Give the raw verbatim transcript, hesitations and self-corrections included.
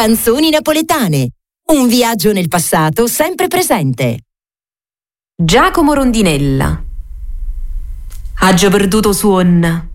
Canzoni napoletane. Un viaggio nel passato sempre presente. Giacomo Rondinella. Ha già perduto suon